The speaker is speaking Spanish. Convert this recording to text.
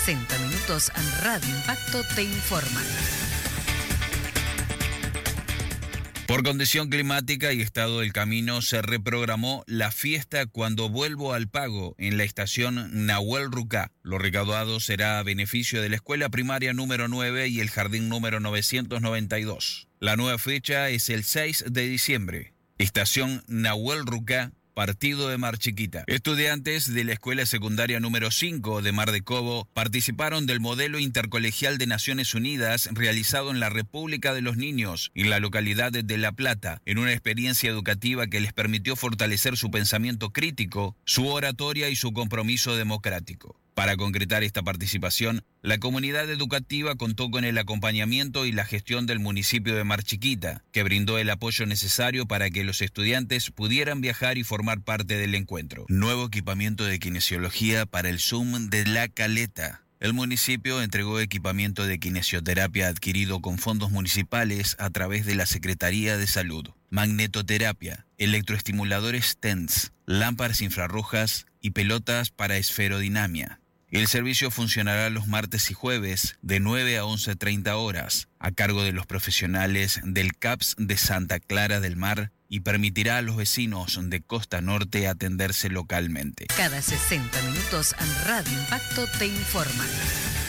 60 minutos, Radio Impacto te informa. Por condición climática y estado del camino, se reprogramó la fiesta Cuando Vuelvo al Pago en la estación Nahuel Rucá. Lo recaudado será a beneficio de la escuela primaria número 9 y el jardín número 992. La nueva fecha es el 6 de diciembre. Estación Nahuel Rucá, partido de Mar Chiquita. Estudiantes de la escuela secundaria número 5 de Mar de Cobo participaron del modelo intercolegial de Naciones Unidas realizado en la República de los Niños, en la localidad de La Plata, en una experiencia educativa que les permitió fortalecer su pensamiento crítico, su oratoria y su compromiso democrático. Para concretar esta participación, la comunidad educativa contó con el acompañamiento y la gestión del municipio de Mar Chiquita, que brindó el apoyo necesario para que los estudiantes pudieran viajar y formar parte del encuentro. Nuevo equipamiento de kinesiología para el Zoom de La Caleta. El municipio entregó equipamiento de kinesioterapia adquirido con fondos municipales a través de la Secretaría de Salud, magnetoterapia, electroestimuladores TENS, lámparas infrarrojas y pelotas para esferodinamia. El servicio funcionará los martes y jueves de 9 a 11:30 horas, a cargo de los profesionales del CAPS de Santa Clara del Mar y permitirá a los vecinos de Costa Norte atenderse localmente. Cada 60 minutos, Radio Impacto te informa.